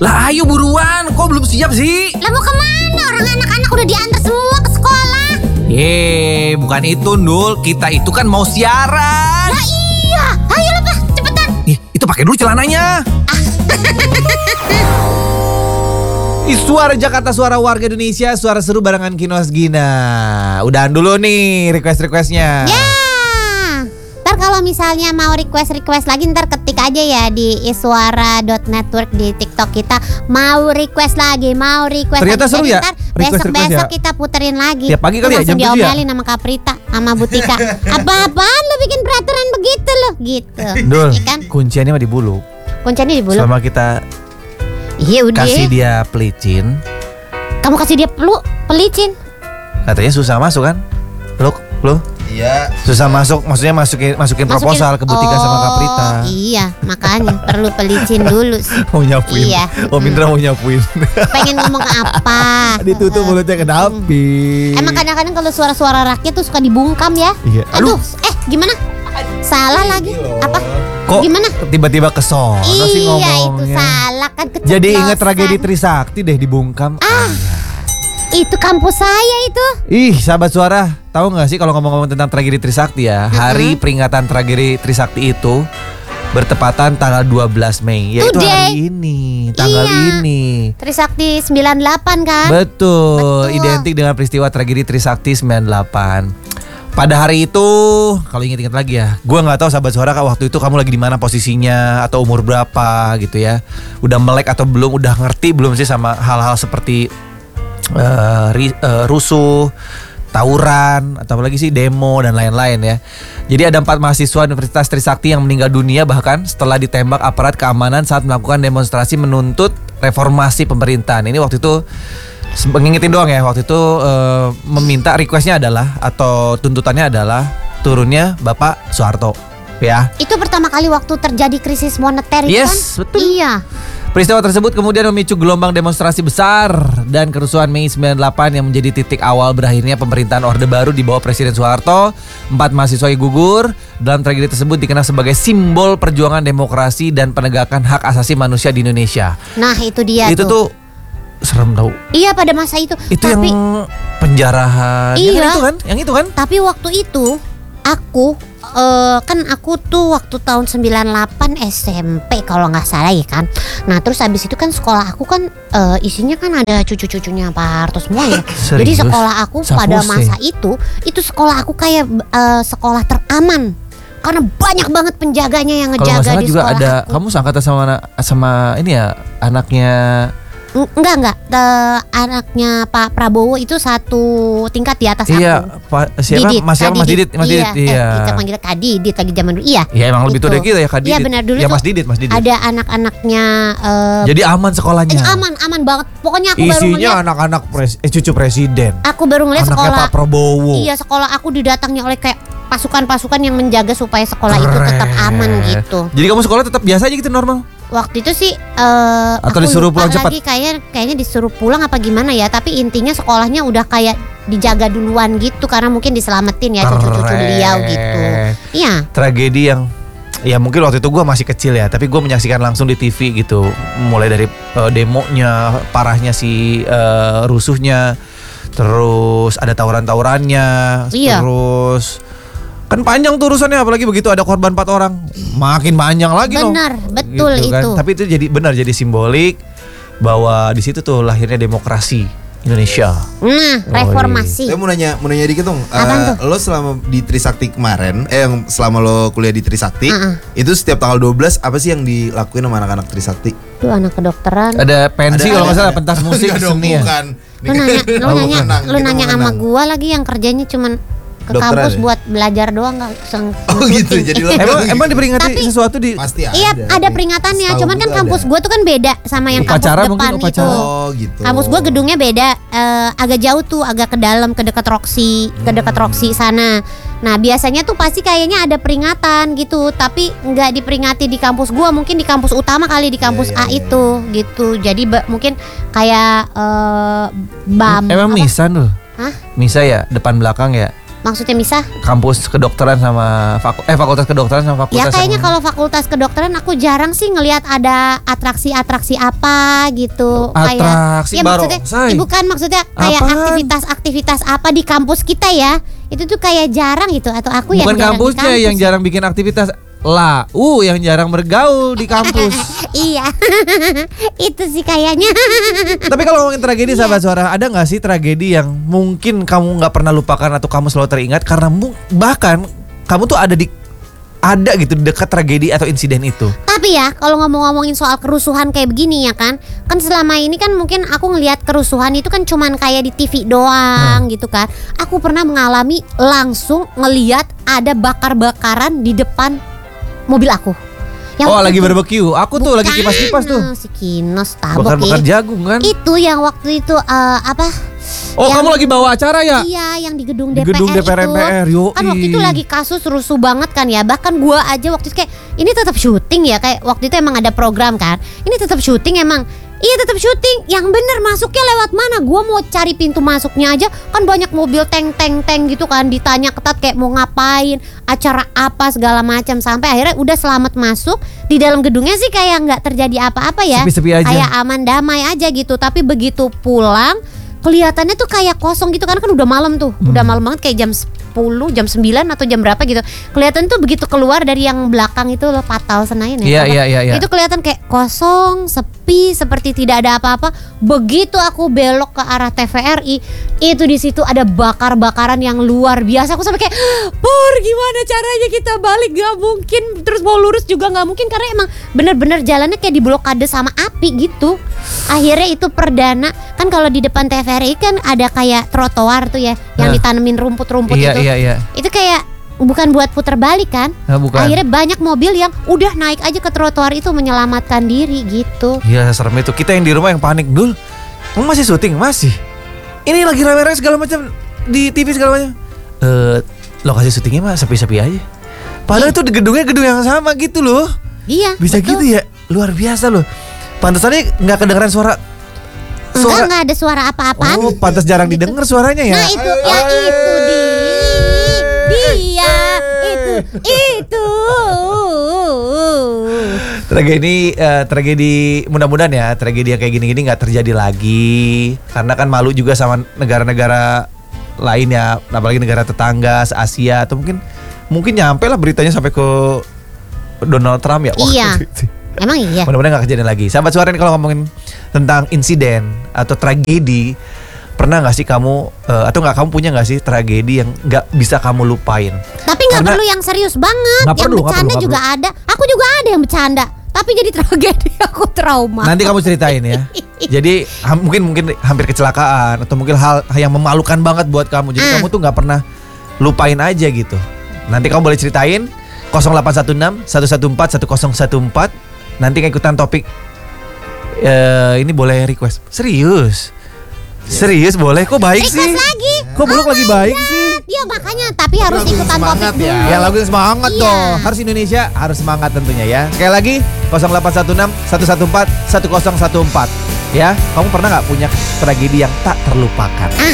Lah ayo buruan, kok belum siap sih? Lah mau kemana? Orang anak-anak udah diantar semua ke sekolah. Bukan itu Nul, kita itu kan mau siaran. Lah iya, ayo lah Pak, cepetan. Itu pakai dulu celananya. Suara Jakarta, suara warga Indonesia, suara seru barengan Kinos Gina. Udahan dulu nih request-requestnya. Ya. Ntar kalau misalnya mau request lagi ntar ketik aja ya di iswara.network di TikTok kita. Mau request lagi. Ternyata lagi. seru ya, Ntar request besok-besok ya. kita puterin lagi. Tiap pagi kali ya, jam 7 ya? diomelin sama Kaprita, sama Butika. Apaan lo bikin peraturan begitu lo? Gitu. Dul, Ya kan? kunciannya mah di bulu. Kuncinya di bulu. Selama kita Iya udah. kasih dia pelicin, Kamu kasih dia pelicin. katanya susah masuk kan? Lu? Iya. Susah masuk, maksudnya masukin proposal ke Butika sama Kaprita. Iya, makanya perlu pelicin dulu sih. Mau nyapuin. Iya. Om Indra mau nyapuin. Pengen ngomong apa? Ditutup mulutnya ke dapil. Emang kadang-kadang kalau suara-suara rakyat tuh suka dibungkam ya. Iya. Aduh, gimana? Salah lagi. Apa? Kok Gimana? tiba-tiba ke sono sih ngomongnya? Iya, itu salah kan keceplosan. Jadi ingat tragedi Trisakti deh dibungkam. Itu kampus saya itu. Ih, sahabat suara, tahu nggak sih kalau ngomong-ngomong tentang tragedi Trisakti ya, hari peringatan tragedi Trisakti itu bertepatan tanggal 12 Mei, yaitu Today. hari ini, tanggal Iya. ini. Trisakti 98 kan? Betul, Betul. identik dengan peristiwa tragedi Trisakti 98. Pada hari itu, kalau ingat-ingat lagi ya, gue nggak tahu sahabat suara waktu itu kamu lagi di mana posisinya atau umur berapa gitu ya. Udah melek atau belum, udah ngerti belum sih sama hal-hal seperti rusuh, tawuran, atau apalagi sih demo dan lain-lain ya. Jadi ada 4 mahasiswa Universitas Trisakti yang meninggal dunia bahkan setelah ditembak aparat keamanan saat melakukan demonstrasi menuntut reformasi pemerintahan. Ini waktu itu ngingetin doang ya, waktu itu meminta requestnya adalah atau tuntutannya adalah turunnya Bapak Soeharto ya. Itu pertama kali waktu terjadi krisis moneter itu kan? Yes, betul. Iya. Peristiwa tersebut kemudian memicu gelombang demonstrasi besar dan kerusuhan Mei 98 yang menjadi titik awal berakhirnya pemerintahan Orde Baru di bawah Presiden Soeharto. 4 mahasiswa gugur. Dalam tragedi tersebut dikenal sebagai simbol perjuangan demokrasi dan penegakan hak asasi manusia di Indonesia. Nah, itu dia Itu tuh serem tau. Iya, pada masa itu. Itu Tapi yang penjarahan. Iya. Yang itu kan? Tapi waktu itu aku aku tuh waktu tahun 98 SMP kalau nggak salah ya kan. Nah terus habis itu kan sekolah aku kan isinya kan ada cucu-cucunya Pak Harto semua ya. Jadi Serius? sekolah aku pada masa itu sekolah aku kayak sekolah teraman. Karena banyak banget penjaganya yang Kalau nggak ngejaga salah di juga sekolah ada aku. kamu seangkatan sama ini ya, anaknya. Enggak anaknya Pak Prabowo itu satu tingkat di atas Iya, aku. Pak siapa? Mas Didit. Kita panggil Kak Didit lagi zaman dulu. Iya. Ya emang lebih tua Itu. dari kita ya Kak Didit. Iya benar dulu ya tuh Mas Didit. ada anak-anaknya Jadi aman sekolahnya. aman banget. Pokoknya aku baru Isinya ngeliat anak-anak cucu presiden. aku baru ngeliat Anaknya sekolah. Pak Prabowo. Iya, sekolah aku didatangi oleh kayak pasukan-pasukan yang menjaga supaya sekolah itu Keren. tetap aman gitu. Jadi kamu sekolah tetap biasa aja gitu, normal? Waktu itu sih Atau aku disuruh lupa pulang cepat? lagi kayaknya disuruh pulang apa gimana ya, tapi intinya sekolahnya udah kayak dijaga duluan gitu karena mungkin diselamatin ya cucu-cucu beliau gitu. Iya. Tragedi yang ya mungkin waktu itu gue masih kecil ya, tapi gue menyaksikan langsung di TV gitu, mulai dari demonya, parahnya si rusuhnya, terus ada tawuran-tawurannya, Iya. terus kan panjang tuh urusannya, apalagi begitu ada korban 4 orang, makin panjang lagi loh. Benar, betul Gitu kan. itu. Tapi itu jadi simbolik bahwa di situ tuh lahirnya demokrasi Indonesia. Nah, reformasi. Saya mau nanya dikit dong. Apaan tuh? Lo selama di Trisakti kemarin, yang selama lo kuliah di Trisakti, itu setiap tanggal 12 apa sih yang dilakuin sama anak-anak Trisakti? Tuh anak kedokteran. Ada pensi kalau nggak salah, ada. pentas musik Enggak dong, seni ya. bukan. Lu nanya sama gua lagi yang kerjanya cuman ke Dokteran kampus ya? buat belajar doang nggak Oh gitu, jadi lo Emang diperingati Tapi- sesuatu di pasti ada. Iya, ada peringatannya. Setahu Cuman kan gua kampus ada. gua tuh kan beda sama yang kampus Upacara depan mungkin, itu. upacara. Oh gitu. Kampus gua gedungnya beda, agak jauh tuh, agak ke dalam, ke dekat Roxy sana. Nah biasanya tuh pasti kayaknya ada peringatan gitu, tapi nggak diperingati di kampus gua, mungkin di kampus utama kali, di kampus A itu gitu. Jadi mungkin kayak BAM. Emang apa? misa tuh? Hah? Misa ya, depan belakang ya? Maksudnya misah? Kampus kedokteran sama fakultas kedokteran sama Ya fakultas kayaknya yang- kalau fakultas kedokteran aku jarang sih ngelihat ada atraksi-atraksi apa gitu. Atraksi ya maksudnya, barongsai. bukan maksudnya kayak Apaan? aktivitas-aktivitas apa di kampus kita ya. Itu tuh kayak jarang gitu atau aku yang bukan jarang di kampusnya kampus. yang jarang bikin aktivitas yang jarang bergaul di kampus. Iya. Itu sih kayaknya. Tapi kalau ngomongin tragedi sahabat suara, ada nggak sih tragedi yang mungkin kamu nggak pernah lupakan atau kamu selalu teringat karena bahkan kamu tuh ada gitu di dekat tragedi atau insiden itu? Tapi ya kalau ngomongin soal kerusuhan kayak begini ya kan selama ini kan mungkin aku ngelihat kerusuhan itu kan cuman kayak di TV doang gitu kan. Aku pernah mengalami langsung ngelihat ada bakar-bakaran di depan mobil aku. Yang Oh, waktu lagi itu- barbeque. Aku tuh lagi kipas-kipas tuh. Si Kinos tabok Bakar-bakar ya. jagung kan? Itu yang waktu itu apa? Oh, yang- kamu lagi bawa acara ya? Iya, yang di gedung Di DPR, gedung DPR itu. MPR, yoi. Kan waktu itu lagi kasus rusuh banget kan ya. Bahkan gua aja waktu itu kayak ini tetap syuting ya, kayak waktu itu emang ada program kan. Ini tetap syuting emang. Iya tetap syuting. Yang bener masuknya lewat mana? Gua mau cari pintu masuknya aja. Kan banyak mobil tank gitu kan. Ditanya ketat kayak mau ngapain, acara apa segala macam. Sampai akhirnya udah selamat masuk. Di dalam gedungnya sih kayak nggak terjadi apa-apa ya. Sepi-sepi aja. Kayak aman damai aja gitu. Tapi begitu pulang kelihatannya tuh kayak kosong gitu kan udah malam tuh. Udah malam banget kayak jam 10, jam 9 atau jam berapa gitu. Kelihatan tuh begitu keluar dari yang belakang itu loh, Patal Senayan ya. apa? Iya. Itu kelihatan kayak kosong, sepi, seperti tidak ada apa-apa. Begitu aku belok ke arah TVRI, itu di situ ada bakar-bakaran yang luar biasa. Aku sampai kayak, "Pur, gimana caranya kita balik? Gak mungkin." Terus mau lurus juga gak mungkin karena emang bener-bener jalannya kayak diblokade sama api gitu. Akhirnya itu perdana. Kan kalau di depan TVRI kan ada kayak trotoar tuh ya, yang Nah. ditanemin rumput-rumput Iya, itu. iya. Itu kayak bukan buat putar balik kan? Nah, bukan. Akhirnya banyak mobil yang udah naik aja ke trotoar itu menyelamatkan diri gitu. Iya, serem itu. Kita yang di rumah yang panik, Dul. Kamu masih syuting? Masih. Ini lagi rame-rame segala macam di TV segala macam. Lokasi syutingnya mah sepi-sepi aja. Padahal itu di gedungnya gedung yang sama gitu loh. Iya. Bisa betul. gitu ya? Luar biasa loh. Pantesannya nggak kedengeran suara. Enggak ada suara apa-apaan. Oh, pantas jarang didengar suaranya ya. Nah itu ya itu dia itu Tragedi mudah-mudahan ya tragedi yang kayak gini-gini nggak terjadi lagi karena kan malu juga sama negara-negara lain ya, apalagi negara tetangga se-Asia atau mungkin nyampe lah beritanya sampai ke Donald Trump ya. Wah, Iya. Emang iya. mudah-mudahan nggak kejadian lagi. Sahabat suara ini kalau ngomongin tentang insiden atau tragedi, pernah nggak sih kamu atau nggak kamu punya nggak sih tragedi yang nggak bisa kamu lupain? Tapi nggak Karena- perlu yang serius banget. Nggak Yang perlu, nggak bercanda perlu, juga ada. Aku juga ada yang bercanda. Tapi jadi tragedi aku trauma. Nanti kamu ceritain ya. Jadi mungkin hampir kecelakaan atau mungkin hal yang memalukan banget buat kamu. Jadi kamu tuh nggak pernah lupain aja gitu. Nanti kamu boleh ceritain 0816 114 1014. Nanti ikutan topik ini boleh request. Serius boleh. Kok baik sih? Request lagi. Kok Buluk lagi baik sih? Dia makanya tapi harus Lagu ikutan semangat topik ya. dulu. Ya lagu yang semangat Iya. dong. Harus Indonesia, harus semangat tentunya ya. Sekali lagi 0816 114 1014. Ya, kamu pernah nggak punya tragedi yang tak terlupakan?